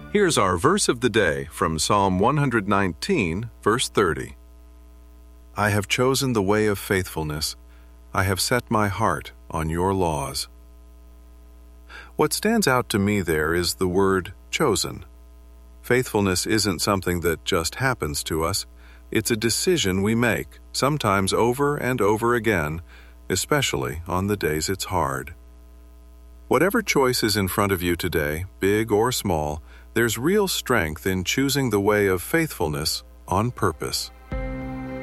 Here's our verse of the day from Psalm 119, verse 30. I have chosen the way of faithfulness. I have set my heart on your laws. What stands out to me there is the word chosen. Faithfulness isn't something that just happens to us. It's a decision we make, sometimes over and over again, especially on the days it's hard. Whatever choice is in front of you today, big or small, there's real strength in choosing the way of faithfulness on purpose.